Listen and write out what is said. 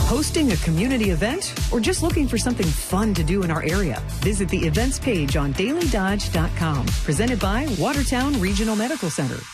Hosting a community event, or just looking for something fun to do in our area? Visit the events page on dailydodge.com. Presented by Watertown Regional Medical Center.